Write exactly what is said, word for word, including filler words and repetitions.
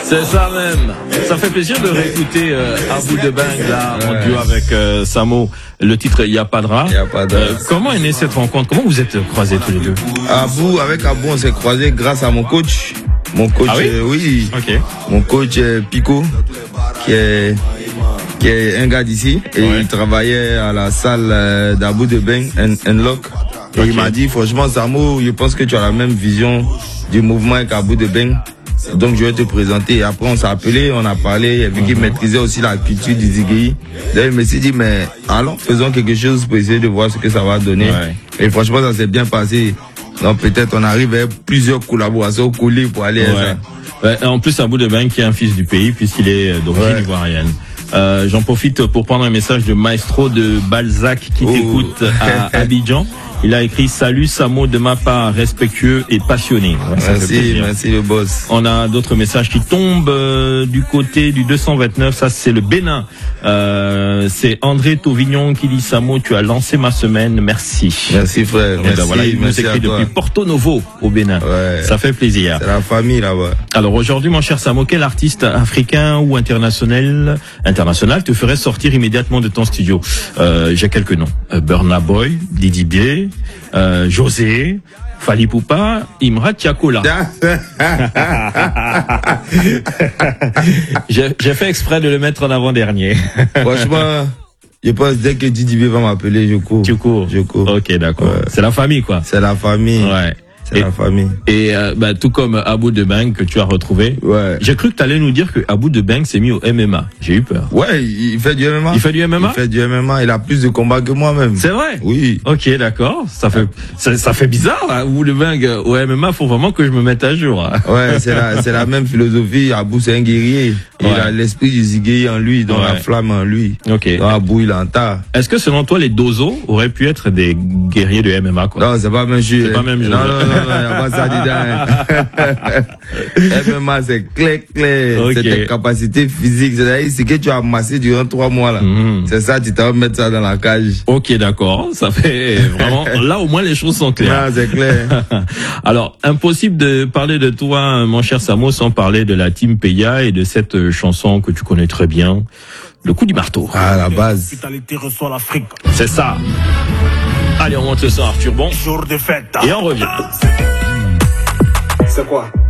C'est ça même. Ça fait plaisir de réécouter euh, Abou de Beng là, en duo avec euh, Samo. Le titre Y'a pas de rat. Y a pas de... Euh, comment est née cette rencontre? Comment vous êtes croisés tous les deux? Abou, avec Abou, on s'est croisés grâce à mon coach. Mon coach, ah oui, euh, oui. Okay. Mon coach euh, Pico, qui est qui est un gars d'ici, et ouais. il travaillait à la salle euh, d'Abou de Beng, Unlock. Et okay. il m'a dit, franchement, Samo, je pense que tu as la même vision du mouvement qu'Abou de Beng. Donc je vais te présenter. Et après on s'est appelé, on a parlé, il y avait qui mm-hmm. maîtrisait aussi la culture du Ziggy. D'ailleurs il me s'est dit, mais allons, faisons quelque chose pour essayer de voir ce que ça va donner. Ouais. Et franchement ça s'est bien passé. Donc peut-être on arrive à plusieurs collaborations coulées pour aller ouais. à ça. Ouais, en plus Abou de Beng qui est un fils du pays puisqu'il est d'origine ouais. ivoirienne. Euh, j'en profite pour prendre un message de Maestro de Balzac qui oh. t'écoute à Abidjan. Il a écrit « Salut Samo de ma part, respectueux et passionné ». Ouais, merci, merci le boss. On a d'autres messages qui tombent euh, du côté du deux cent vingt-neuf, ça c'est le Bénin. Euh, c'est André Tauvignon qui dit « Samo, tu as lancé ma semaine, merci ». Merci frère, merci. Ben voilà, il nous écrit depuis Porto Novo au Bénin. Ouais. Ça fait plaisir. C'est la famille là-bas. Alors aujourd'hui mon cher Samo, quel artiste africain ou international, international te ferait sortir immédiatement de ton studio? euh, J'ai quelques noms. Euh, Burna Boy, Didi B, Euh, José, Fali Poupa, Imra Tiakola. j'ai, j'ai fait exprès de le mettre en avant-dernier. Franchement, je pense dès que Didi B va m'appeler, je cours. Tu cours. Je cours. Ok, d'accord. Ouais. C'est la famille, quoi. C'est la famille. Ouais. C'est la famille. Et euh, bah, tout comme Abou de Beng que tu as retrouvé. Ouais. J'ai cru que tu allais nous dire que Abou de Beng s'est mis au M M A. J'ai eu peur. Ouais, il fait du M M A. Il fait du M M A. Il fait du M M A. Il a plus de combats que moi même. C'est vrai. Oui. Ok, d'accord. Ça fait ça, ça fait bizarre. Hein. Abou de Beng au M M A, faut vraiment que je me mette à jour. Hein. Ouais, c'est la c'est la même philosophie. Abou c'est un guerrier. Ouais. Il a l'esprit du Ziggy en lui, donc ouais. la flamme en lui. Ok. Donc Abou il entend. Est-ce que selon toi les Dozo auraient pu être des guerriers de M M A quoi? Non, c'est pas même jeu. C'est pas même jeu. Non non non, non y a pas ça. M M A c'est clair clair. Okay. C'est tes capacités physiques, c'est ce que tu as amassé durant trois mois là. Mm-hmm. C'est ça, tu t'as mettre ça dans la cage. Ok, d'accord. Ça fait vraiment. Là au moins les choses sont claires. Non, c'est clair. Alors impossible de parler de toi, mon cher Samo, sans parler de la team Peya et de cette chanson que tu connais très bien, le coup du marteau. Ah, la base. C'est ça. Allez, on monte le son, Arthur Bon. Jour de fête. Et on revient. C'est quoi?